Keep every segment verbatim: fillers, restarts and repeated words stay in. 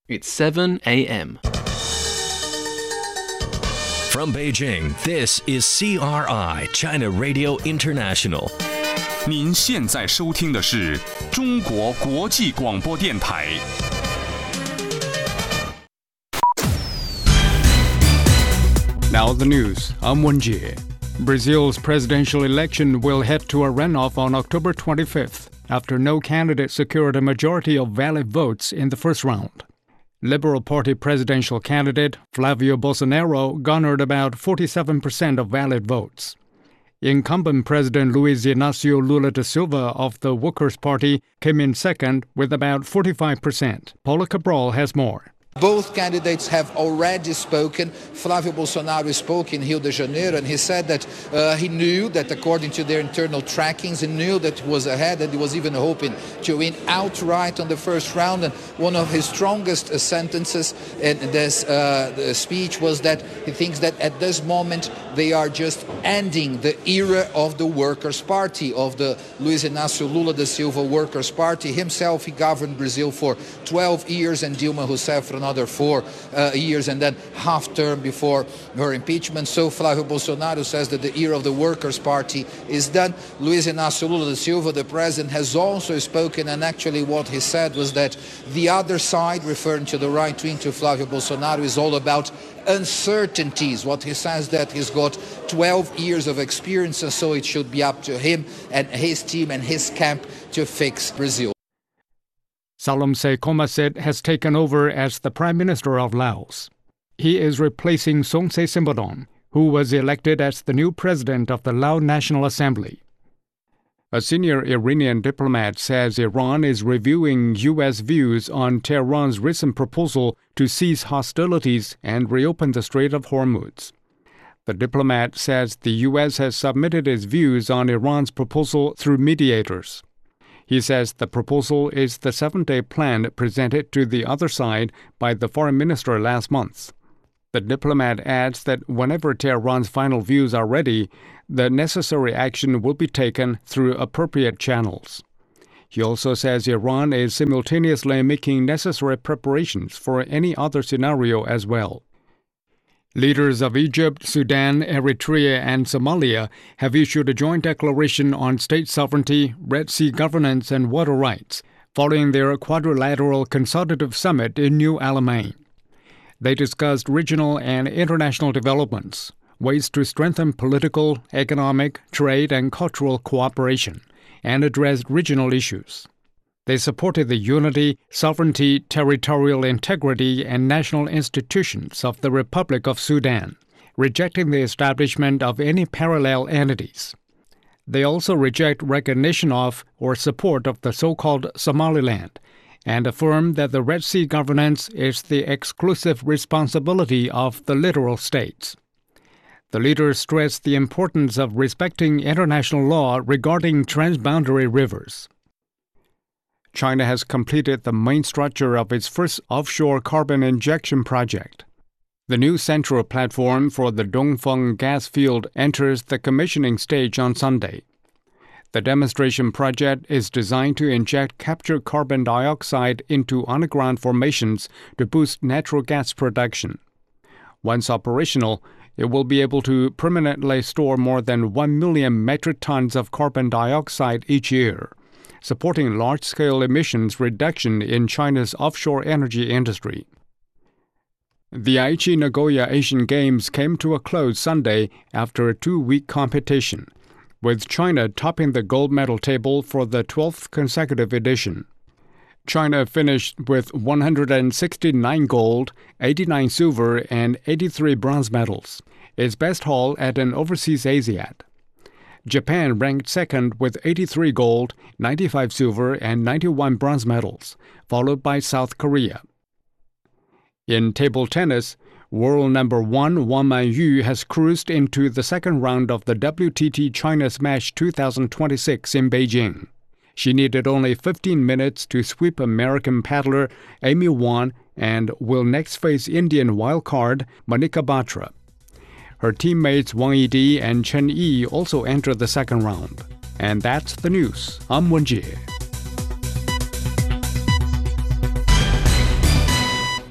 It's seven a.m. From Beijing, this is C R I, China Radio International. 您现在收听的是中国国际广播电台。 Now the news. I'm Wenjie. Brazil's presidential election will head to a runoff on October twenty-fifth after no candidate secured a majority of valid votes in the first round. Liberal Party presidential candidate Flavio Bolsonaro garnered about forty-seven percent of valid votes. Incumbent President Luiz Inácio Lula da Silva of the Workers' Party came in second with about forty-five percent. Paula Cabral has more. Both candidates have already spoken. Flavio Bolsonaro spoke in Rio de Janeiro, and he said that uh, he knew that according to their internal trackings, he knew that he was ahead, and he was even hoping to win outright on the first round. And one of his strongest uh, sentences in this uh, speech was that he thinks that at this moment they are just ending the era of the Workers' Party, of the Luiz Inácio Lula da Silva Workers' Party. Himself, he governed Brazil for twelve years, and Dilma Rousseff for another four uh, years, and then half term before her impeachment. So Flavio Bolsonaro says that the era of the Workers' Party is done. Luiz Inácio Lula da Silva, the president, has also spoken, and actually what he said was that the other side, referring to the right wing, to Flavio Bolsonaro, is all about uncertainties. What he says that he's got twelve years of experience, and so it should be up to him and his team and his camp to fix Brazil. Salamse Komaset has taken over as the Prime Minister of Laos. He is replacing Songtse Simbadon, who was elected as the new president of the Lao National Assembly. A senior Iranian diplomat says Iran is reviewing U S views on Tehran's recent proposal to cease hostilities and reopen the Strait of Hormuz. The diplomat says the U S has submitted its views on Iran's proposal through mediators. He says the proposal is the seven-day plan presented to the other side by the foreign minister last month. The diplomat adds that whenever Tehran's final views are ready, the necessary action will be taken through appropriate channels. He also says Iran is simultaneously making necessary preparations for any other scenario as well. Leaders of Egypt, Sudan, Eritrea, and Somalia have issued a joint declaration on state sovereignty, Red Sea governance, and water rights, following their quadrilateral consultative summit in New Alamein. They discussed regional and international developments, ways to strengthen political, economic, trade, and cultural cooperation, and addressed regional issues. They supported the unity, sovereignty, territorial integrity, and national institutions of the Republic of Sudan, rejecting the establishment of any parallel entities. They also reject recognition of or support of the so-called Somaliland, and affirm that the Red Sea governance is the exclusive responsibility of the littoral states. The leaders stressed the importance of respecting international law regarding transboundary rivers. China has completed the main structure of its first offshore carbon injection project. The new central platform for the Dongfeng gas field enters the commissioning stage on Sunday. The demonstration project is designed to inject captured carbon dioxide into underground formations to boost natural gas production. Once operational, it will be able to permanently store more than one million metric tons of carbon dioxide each year, supporting large-scale emissions reduction in China's offshore energy industry. The Aichi Nagoya Asian Games came to a close Sunday after a two-week competition, with China topping the gold medal table for the twelfth consecutive edition. China finished with one hundred sixty-nine gold, eighty-nine silver, and eighty-three bronze medals, its best haul at an overseas Asiad. Japan ranked second with eighty-three gold, ninety-five silver, and ninety-one bronze medals, followed by South Korea. In table tennis, world number one Wang Manyu has cruised into the second round of the W T T China Smash two thousand twenty-six in Beijing. She needed only fifteen minutes to sweep American paddler Amy Wan and will next face Indian wildcard Manika Batra. Her teammates Wang Yidi and Chen Yi also entered the second round. And that's the news. I'm Wenjie.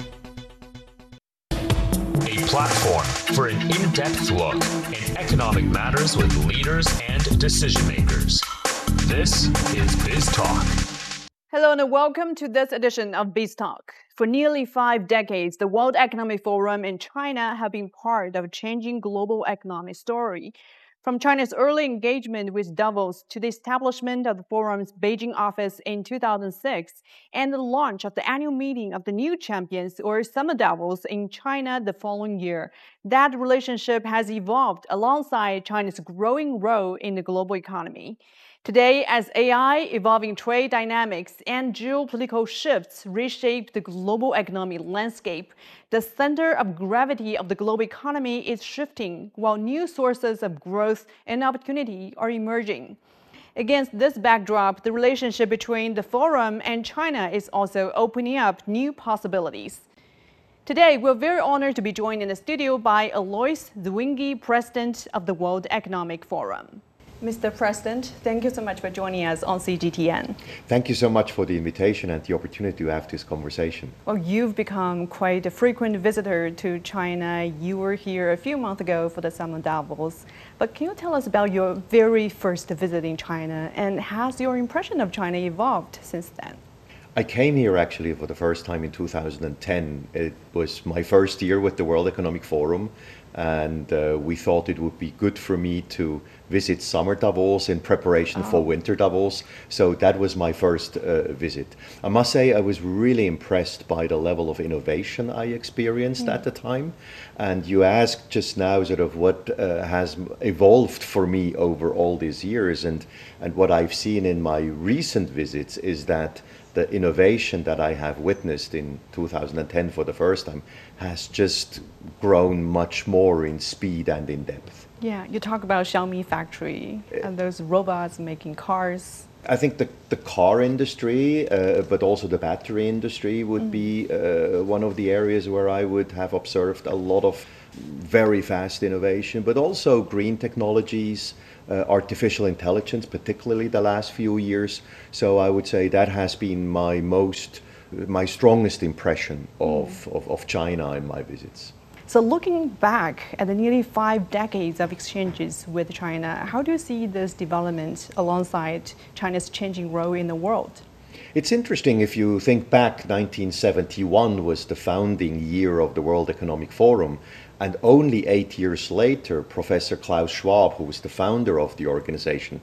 platform for an in-depth look in economic matters with leaders and decision makers. This is Biz Talk. Hello and welcome to this edition of Biz Talk. For nearly five decades, the World Economic Forum and China have been part of a changing global economic story. From China's early engagement with Davos to the establishment of the forum's Beijing office in two thousand six and the launch of the annual meeting of the new champions or Summer Davos in China the following year, that relationship has evolved alongside China's growing role in the global economy. Today, as A I, evolving trade dynamics, and geopolitical shifts reshape the global economic landscape, the center of gravity of the global economy is shifting, while new sources of growth and opportunity are emerging. Against this backdrop, the relationship between the Forum and China is also opening up new possibilities. Today, we're very honored to be joined in the studio by Alois Zwingli, President of the World Economic Forum. Mister President, thank you so much for joining us on C G T N. Thank you so much for the invitation and the opportunity to have this conversation. Well, you've become quite a frequent visitor to China. You were here a few months ago for the Summer Davos. But can you tell us about your very first visit in China, and has your impression of China evolved since then? I came here actually for the first time in two thousand ten. It was my first year with the World Economic Forum, and uh, we thought it would be good for me to visit Summer Davos in preparation oh. for Winter Davos. So that was my first uh, visit. I must say I was really impressed by the level of innovation I experienced mm. at the time. And you asked just now sort of what uh, has evolved for me over all these years. And, and what I've seen in my recent visits is that the innovation that I have witnessed in two thousand ten for the first time has just grown much more in speed and in depth. Yeah, you talk about Xiaomi factory and those robots making cars. I think the, the car industry, uh, but also the battery industry would mm. be uh, one of the areas where I would have observed a lot of very fast innovation, but also green technologies, uh, artificial intelligence, particularly the last few years. So I would say that has been my most, my strongest impression of, mm. of, of China in my visits. So looking back at the nearly five decades of exchanges with China, how do you see this development alongside China's changing role in the world? It's interesting if you think back, nineteen seventy-one was the founding year of the World Economic Forum. And only eight years later, Professor Klaus Schwab, who was the founder of the organization,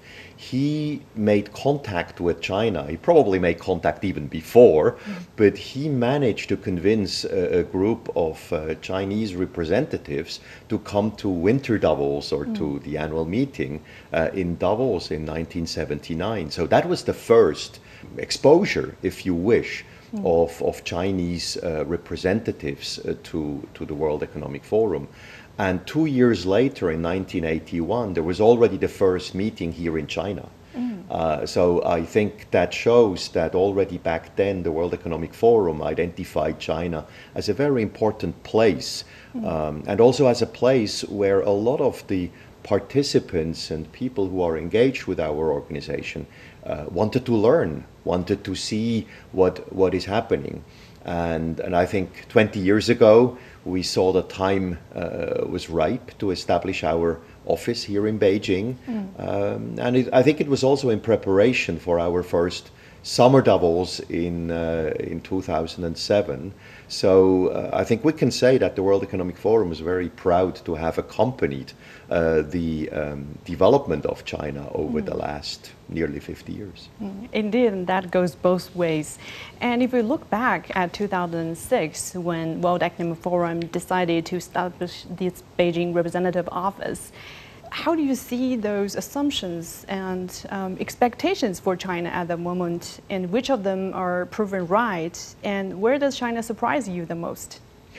he made contact with China. He probably made contact even before, mm. but he managed to convince a, a group of uh, Chinese representatives to come to Winter Davos or mm. to the annual meeting uh, in Davos in nineteen seventy-nine. So that was the first exposure, if you wish, Of, of Chinese uh, representatives uh, to, to the World Economic Forum. And two years later, in nineteen eighty-one, there was already the first meeting here in China. Mm. Uh, so I think that shows that already back then, the World Economic Forum identified China as a very important place, mm. um, and also as a place where a lot of the participants and people who are engaged with our organization uh, wanted to learn, wanted to see what what is happening. And, and I think twenty years ago, we saw the time uh, was ripe to establish our office here in Beijing. Mm. Um, and it, I think it was also in preparation for our first Summer Davos in, uh, in two thousand seven. So uh, I think we can say that the World Economic Forum is very proud to have accompanied uh, the um, development of China over mm. the last nearly fifty years. Mm. Indeed, and that goes both ways. And if we look back at two thousand six, when World Economic Forum decided to establish this Beijing representative office, how do you see those assumptions and um, expectations for China at the moment, and which of them are proven right, and where does China surprise you the most?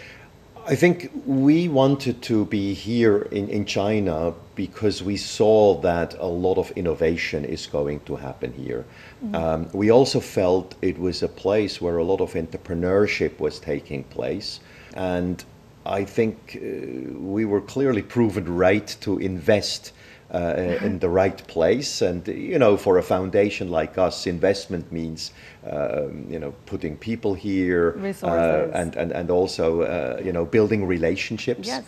I think we wanted to be here in, in China because we saw that a lot of innovation is going to happen here. Mm-hmm. Um, we also felt it was a place where a lot of entrepreneurship was taking place, and I think uh, we were clearly proven right to invest uh, in the right place. And, you know, for a foundation like us, investment means, um, you know, putting people here uh, and, and, and also, uh, you know, building relationships. Yes.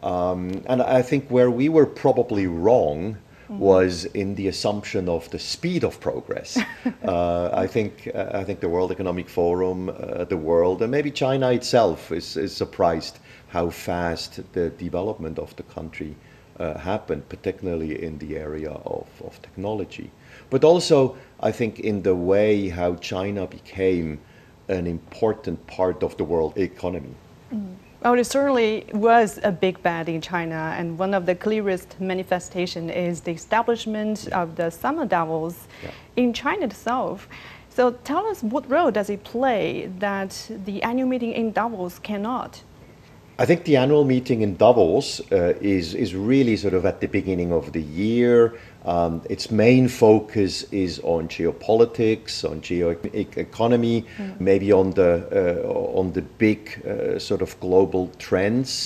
Um, and I think where we were probably wrong was in the assumption of the speed of progress. uh, I think uh, I think the World Economic Forum, uh, the world, and maybe China itself is, is surprised how fast the development of the country uh, happened, particularly in the area of, of technology. But also, I think, in the way how China became an important part of the world economy. Mm. Well, it certainly was a big bet in China, and one of the clearest manifestation is the establishment yeah. of the summer Davos yeah. in China itself. So tell us, what role does it play that the annual meeting in Davos cannot? I think the annual meeting in Davos uh, is, is really sort of at the beginning of the year. Um, its main focus is on geopolitics, on geo-economy, mm. maybe on the, uh, on the big uh, sort of global trends.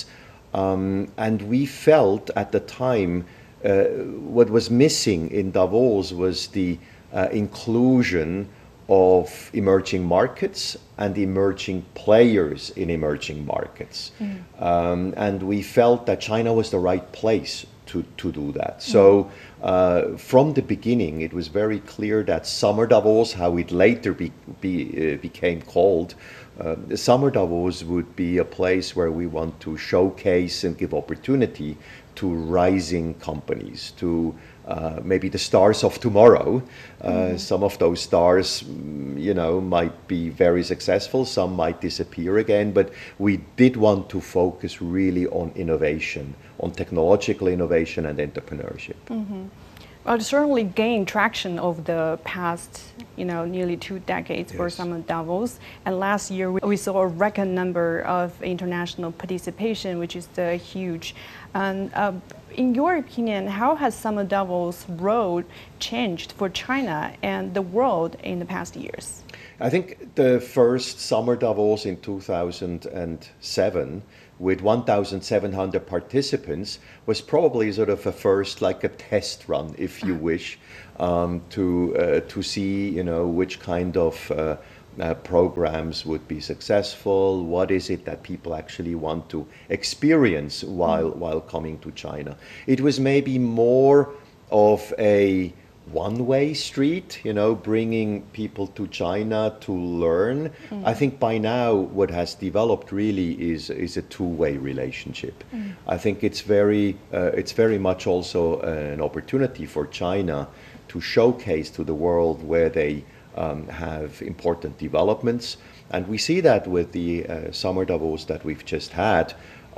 Um, and we felt at the time uh, what was missing in Davos was the uh, inclusion of emerging markets and emerging players in emerging markets. Mm. Um, and we felt that China was the right place to, to do that. So uh, from the beginning, it was very clear that Summer Davos, how it later be, be, uh, became called, uh, the Summer Davos would be a place where we want to showcase and give opportunity to rising companies, to Uh, maybe the stars of tomorrow. Uh, mm-hmm. Some of those stars, you know, might be very successful, some might disappear again, but we did want to focus really on innovation, on technological innovation and entrepreneurship. Mm-hmm. Well, it certainly gained traction over the past, you know, nearly two decades yes. for Summer Davos. And last year, we, we saw a record number of international participation, which is uh, huge. And uh, in your opinion, how has Summer Davos' role changed for China and the world in the past years? I think the first Summer Davos in two thousand seven with one thousand seven hundred participants was probably sort of a first, like a test run, if you wish, um, to uh, to see, you know, which kind of uh, uh, programs would be successful. What is it that people actually want to experience while mm. while coming to China? It was maybe more of a one-way street, you know, bringing people to China to learn. Mm. I think by now what has developed really is is a two-way relationship. Mm. I think it's very uh, it's very much also an opportunity for China to showcase to the world where they um, have important developments, and we see that with the uh, Summer Davos that we've just had.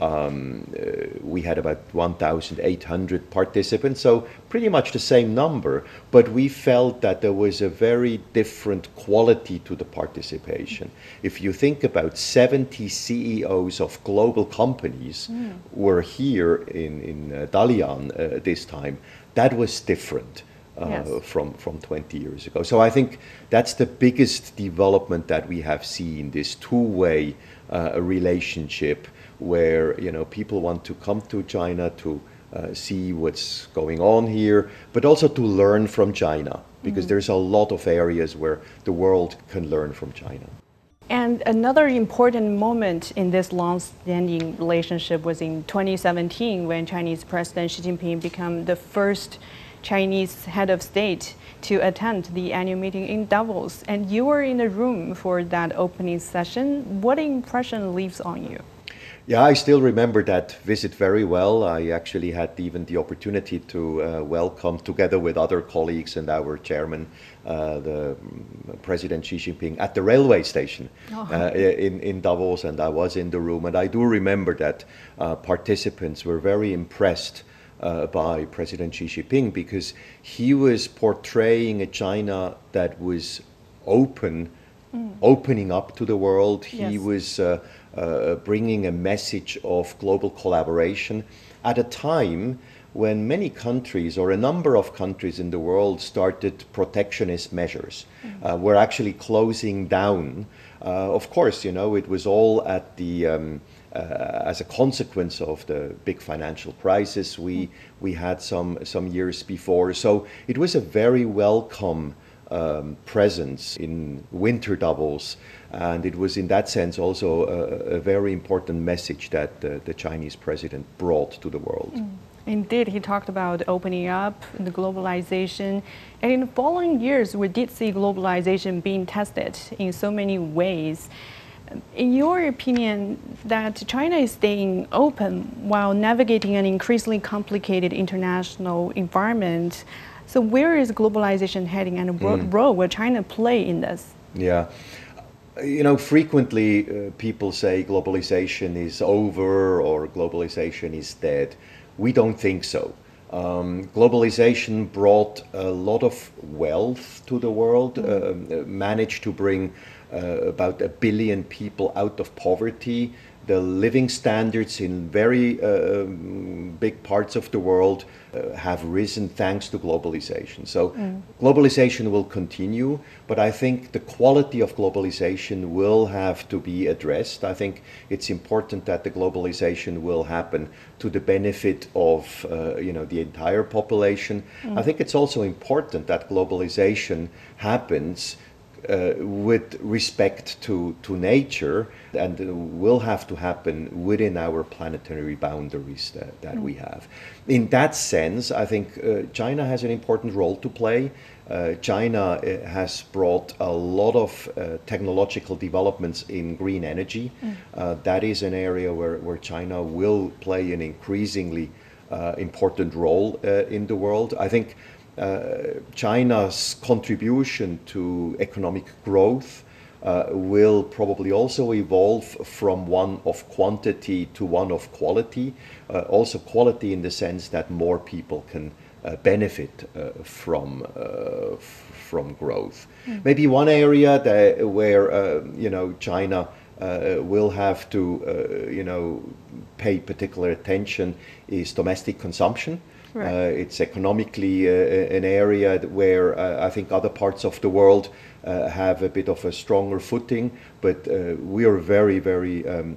Um, uh, we had about one thousand eight hundred participants, so pretty much the same number, but we felt that there was a very different quality to the participation. If you think about seventy C E Os of global companies mm. were here in, in uh, Dalian uh, this time, that was different. Uh, yes. from, from twenty years ago. So I think that's the biggest development that we have seen, this two-way uh, relationship where, you know, people want to come to China to uh, see what's going on here, but also to learn from China, because mm-hmm. there's a lot of areas where the world can learn from China. And another important moment in this long-standing relationship was in twenty seventeen, when Chinese President Xi Jinping became the first Chinese head of state to attend the annual meeting in Davos. And you were in the room for that opening session. What impression leaves on you? Yeah, I still remember that visit very well. I actually had even the opportunity to uh, welcome, together with other colleagues and our chairman, uh, the President Xi Jinping at the railway station oh. uh, in, in Davos, and I was in the room. And I do remember that uh, participants were very impressed Uh, by President Xi Jinping, because he was portraying a China that was open, mm. opening up to the world. He yes. was uh, uh, bringing a message of global collaboration at a time when many countries, or a number of countries in the world, started protectionist measures. Mm. Uh, were actually closing down Uh, of course, you know, it was all at the um, uh, as a consequence of the big financial crisis we we had some some years before. So it was a very welcome um, presence in winter Davos, and it was in that sense also a, a very important message that uh, the Chinese president brought to the world. Mm. Indeed, he talked about opening up the globalization. And in the following years, we did see globalization being tested in so many ways. In your opinion, that China is staying open while navigating an increasingly complicated international environment. So where is globalization heading, and what mm. role will China play in this? Yeah. You know, frequently uh, people say globalization is over or globalization is dead. We don't think so. Um, globalization brought a lot of wealth to the world, mm. uh, managed to bring uh, about a billion people out of poverty. The living standards in very uh, big parts of the world uh, have risen thanks to globalization. So mm. globalization will continue, but I think the quality of globalization will have to be addressed. I think it's important that the globalization will happen to the benefit of uh, you know, the entire population. Mm. I think it's also important that globalization happens Uh, with respect to, to nature, and uh, will have to happen within our planetary boundaries that, that mm. we have. In that sense, I think uh, China has an important role to play. Uh, China uh, has brought a lot of uh, technological developments in green energy. Mm. Uh, that is an area where, where China will play an increasingly uh, important role uh, in the world. I think Uh, China's contribution to economic growth uh, will probably also evolve from one of quantity to one of quality. Uh, also quality in the sense that more people can uh, benefit uh, from uh, f- from growth. Mm. Maybe one area that, where uh, you know China uh, will have to uh, you know pay particular attention is domestic consumption. Right. Uh, it's economically uh, an area where uh, I think other parts of the world uh, have a bit of a stronger footing, but uh, we are very, very um,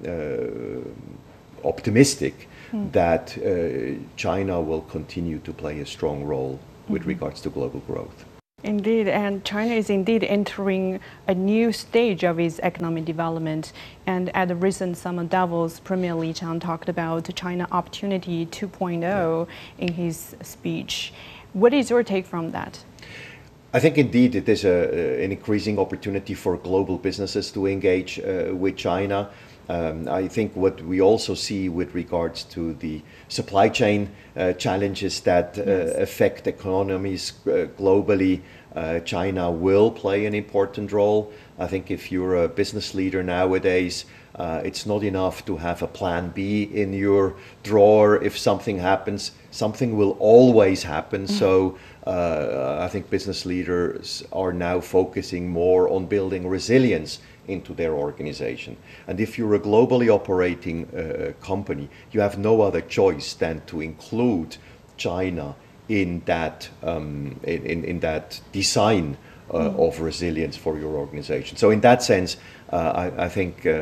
uh, optimistic mm. that uh, China will continue to play a strong role with mm-hmm. regards to global growth. Indeed, and China is indeed entering a new stage of its economic development. And at the recent Summit Davos, Premier Li Qiang talked about China Opportunity two point oh in his speech. What is your take from that? I think indeed it is a, an increasing opportunity for global businesses to engage uh, with China. Um, I think what we also see with regards to the supply chain uh, challenges that uh, yes. affect economies uh, globally, uh, China will play an important role. I think if you're a business leader nowadays, uh, it's not enough to have a plan B in your drawer. If something happens, something will always happen. Mm-hmm. So uh, I think business leaders are now focusing more on building resilience into their organization. And if you're a globally operating uh, company, you have no other choice than to include China in that um, in, in that design uh, mm. of resilience for your organization. So in that sense, uh, I, I think uh,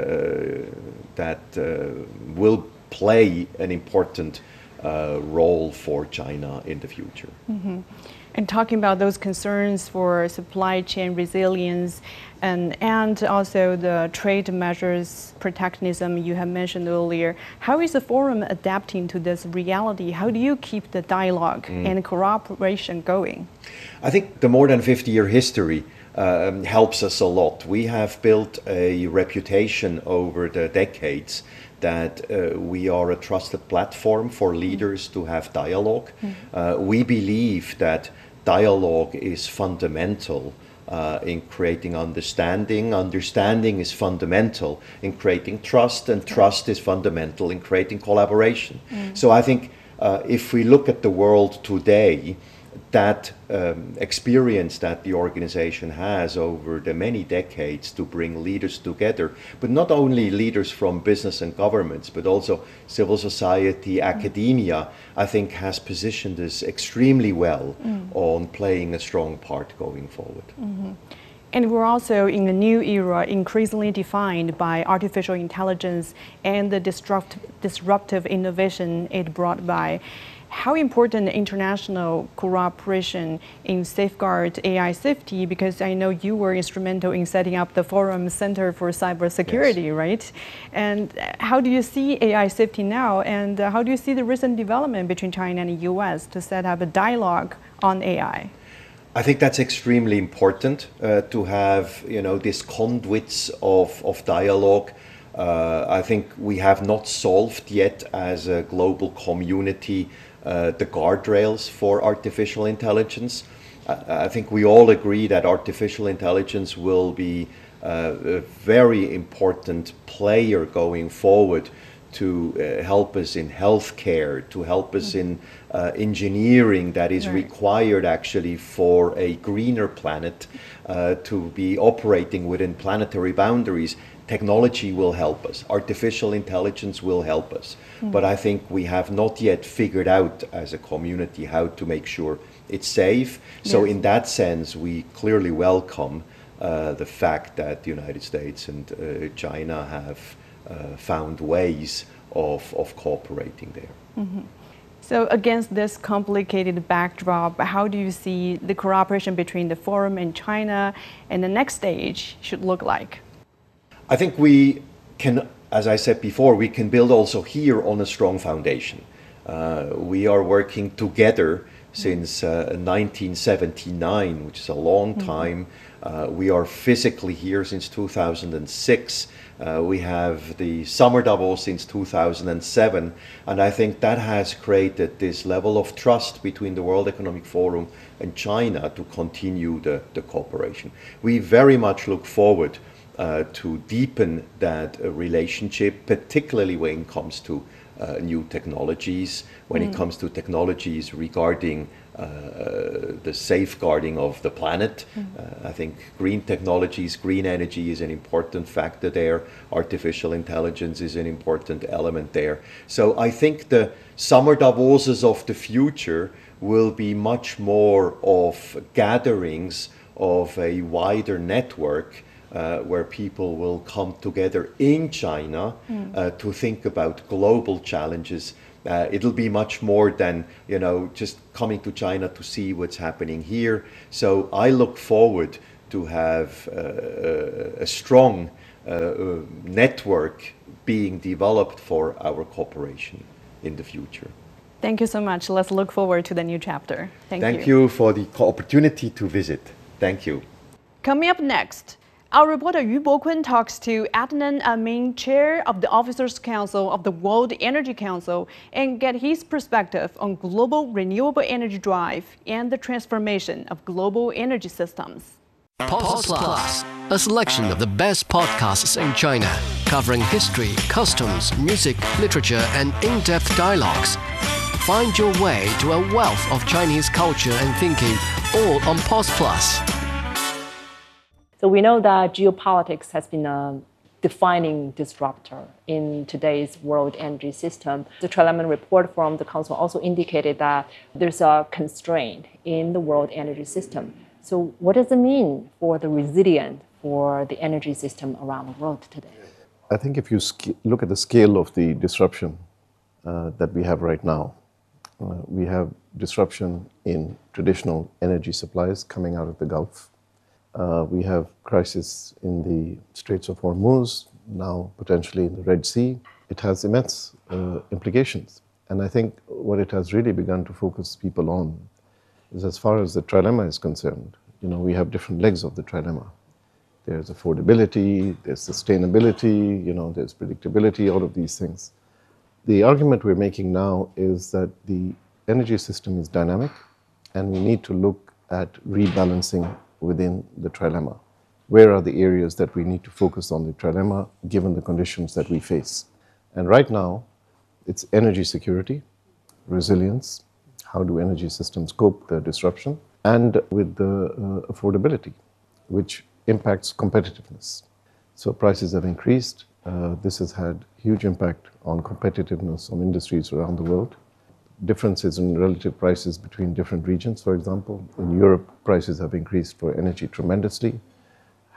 that uh, will play an important uh, role for China in the future. Mm-hmm. And talking about those concerns for supply chain resilience and, and also the trade measures, protectionism you have mentioned earlier, how is the forum adapting to this reality? How do you keep the dialogue mm. and cooperation going? I think the more than fifty-year history um, helps us a lot. We have built a reputation over the decades that uh, we are a trusted platform for leaders mm. to have dialogue. Mm. Uh, we believe that dialogue is fundamental uh, in creating understanding. Understanding is fundamental in creating trust, and trust is fundamental in creating collaboration. Mm. So I think uh, if we look at the world today, that um, experience that the organization has over the many decades to bring leaders together, but not only leaders from business and governments, but also civil society, mm. academia, I think has positioned us extremely well mm. on playing a strong part going forward. Mm-hmm. And we're also in a new era increasingly defined by artificial intelligence and the disrupt, disruptive innovation it brought by. How important international cooperation in safeguard A I safety? Because I know you were instrumental in setting up the Forum Center for Cybersecurity, yes. right? And how do you see A I safety now? And how do you see the recent development between China and the U S to set up a dialogue on A I? I think that's extremely important uh, to have, you know, these conduits of, of dialogue. Uh, I think we have not solved yet as a global community uh, the guardrails for artificial intelligence. I, I think we all agree that artificial intelligence will be uh, a very important player going forward to uh, help us in healthcare, to help us in uh, engineering that is right. required actually for a greener planet uh, to be operating within planetary boundaries. Technology will help us. Artificial intelligence will help us. Mm. But I think we have not yet figured out as a community how to make sure it's safe. So yes. in that sense, we clearly welcome uh, the fact that the United States and uh, China have Uh, found ways of, of cooperating there. Mm-hmm. So against this complicated backdrop, how do you see the cooperation between the Forum and China and the next stage should look like? I think we can, as I said before, we can build also here on a strong foundation. Uh, we are working together since uh, nineteen seventy-nine, which is a long time. Uh, we are physically here since two thousand six. Uh, we have the Summer Davos since two thousand seven, and I think that has created this level of trust between the World Economic Forum and China to continue the, the cooperation. We very much look forward uh, to deepen that uh, relationship, particularly when it comes to uh, new technologies, when mm. it comes to technologies regarding Uh, the safeguarding of the planet. Mm. Uh, I think green technologies, green energy is an important factor there. Artificial intelligence is an important element there. So I think the summer Davoses of the future will be much more of gatherings of a wider network uh, where people will come together in China mm. uh, to think about global challenges. Uh, it'll be much more than, you know, just coming to China to see what's happening here. So I look forward to have uh, a strong uh, network being developed for our cooperation in the future. Thank you so much. Let's look forward to the new chapter. Thank, Thank you. you for the opportunity to visit. Thank you. Coming up next, our reporter Yu Bokun talks to Adnan Amin, chair of the Officers' Council of the World Energy Council, and get his perspective on global renewable energy drive and the transformation of global energy systems. Pulse Plus, a selection of the best podcasts in China, covering history, customs, music, literature, and in-depth dialogues. Find your way to a wealth of Chinese culture and thinking, all on Pulse Plus. So we know that geopolitics has been a defining disruptor in today's world energy system. The Trilemma report from the Council also indicated that there's a constraint in the world energy system. So what does it mean for the resilience for the energy system around the world today? I think if you look at the scale of the disruption uh, that we have right now, uh, we have disruption in traditional energy supplies coming out of the Gulf. Uh, we have crisis in the Straits of Hormuz, now potentially in the Red Sea. It has immense uh, implications. And I think what it has really begun to focus people on is, as far as the trilemma is concerned, you know, we have different legs of the trilemma. There's affordability, there's sustainability, you know, there's predictability, all of these things. The argument we're making now is that the energy system is dynamic, and we need to look at rebalancing within the trilemma. Where are the areas that we need to focus on the trilemma given the conditions that we face? And right now, it's energy security, resilience, how do energy systems cope with the disruption, and with the uh, affordability, which impacts competitiveness. So prices have increased. Uh, this has had huge impact on competitiveness of industries around the world. Differences in relative prices between different regions, for example. In Europe, prices have increased for energy tremendously.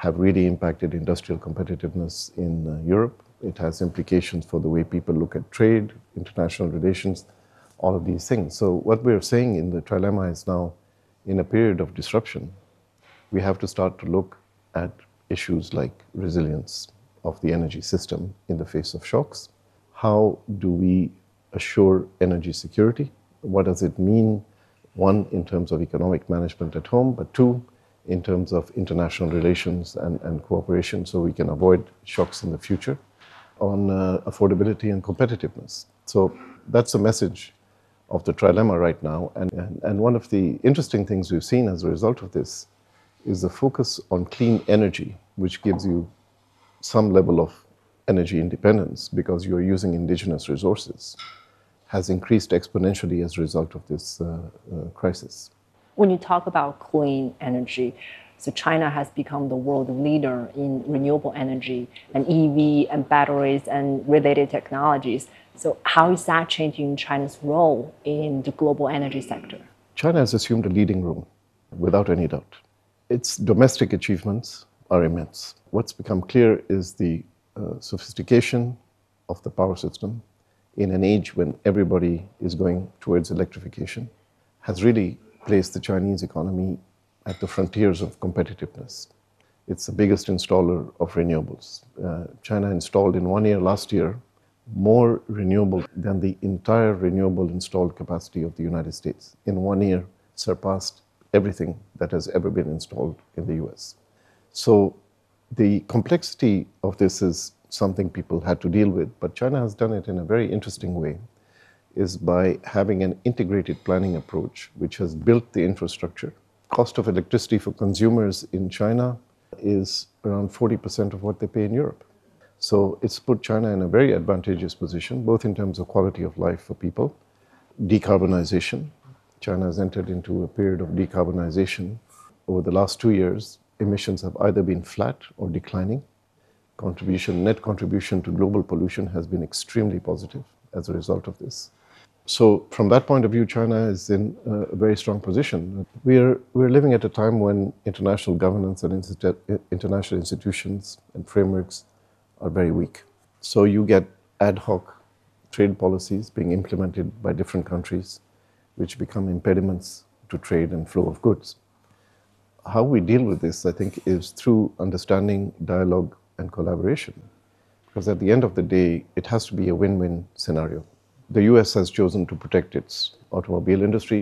have really impacted industrial competitiveness in uh, Europe. It has implications for the way people look at trade, international relations, all of these things. So what we're saying in the trilemma is now, in a period of disruption, we have to start to look at issues like resilience of the energy system in the face of shocks. How do we assure energy security? What does it mean, one, in terms of economic management at home, but two, in terms of international relations and, and cooperation, so we can avoid shocks in the future, on uh, affordability and competitiveness. So that's the message of the trilemma right now. And, and, and one of the interesting things we've seen as a result of this is the focus on clean energy, which gives you some level of energy independence because you're using indigenous resources, has increased exponentially as a result of this uh, uh, crisis. When you talk about clean energy, so China has become the world leader in renewable energy and E V and batteries and related technologies. So how is that changing China's role in the global energy sector? China has assumed a leading role, without any doubt. Its domestic achievements are immense. What's become clear is the uh, sophistication of the power system in an age when everybody is going towards electrification has really placed the Chinese economy at the frontiers of competitiveness. It's the biggest installer of renewables. Uh, China installed in one year last year more renewable than the entire renewable installed capacity of the United States. In one year, surpassed everything that has ever been installed in the U S. So the complexity of this is something people had to deal with, but China has done it in a very interesting way, is by having an integrated planning approach, which has built the infrastructure. Cost of electricity for consumers in China is around forty percent of what they pay in Europe. So it's put China in a very advantageous position, both in terms of quality of life for people, decarbonization. China has entered into a period of decarbonization. Over the last two years, emissions have either been flat or declining. Contribution, net contribution to global pollution has been extremely positive as a result of this. So from that point of view, China is in a very strong position. We're, we're living at a time when international governance and institu- international institutions and frameworks are very weak. So you get ad hoc trade policies being implemented by different countries, which become impediments to trade and flow of goods. How we deal with this, I think, is through understanding, dialogue, and collaboration. Because at the end of the day, it has to be a win-win scenario. The U S has chosen to protect its automobile industry.